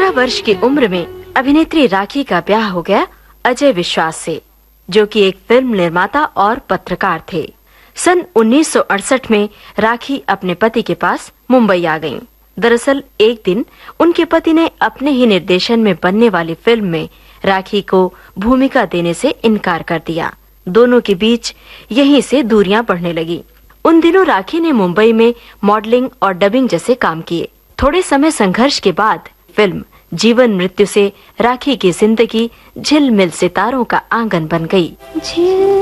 18 वर्ष की उम्र में अभिनेत्री राखी का ब्याह हो गया अजय विश्वास से, जो कि एक फिल्म निर्माता और पत्रकार थे। सन 1968 में राखी अपने पति के पास मुंबई आ गईं। दरअसल एक दिन उनके पति ने अपने ही निर्देशन में बनने वाली फिल्म में राखी को भूमिका देने से इनकार कर दिया। दोनों के बीच यहीं से दूरियां बढ़ने लगी। उन दिनों राखी ने मुंबई में मॉडलिंग और डबिंग जैसे काम किए। थोड़े समय संघर्ष के बाद फिल्म जीवन मृत्यु से राखी की जिंदगी झिलमिल सितारों का आंगन बन गई।